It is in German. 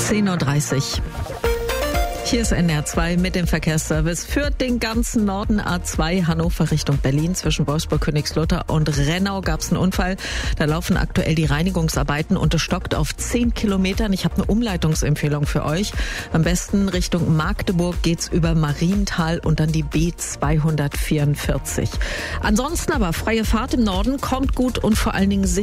10:30 Uhr. Hier ist NR2 mit dem Verkehrsservice für den ganzen Norden. A2 Hannover Richtung Berlin zwischen Wolfsburg, Königslutter und Rennau gab es einen Unfall. Da laufen aktuell die Reinigungsarbeiten und es stockt auf 10 Kilometern. Ich habe eine Umleitungsempfehlung für euch. Am besten Richtung Magdeburg geht's über Marienthal und dann die B244. Ansonsten aber freie Fahrt im Norden, kommt gut und vor allen Dingen sicher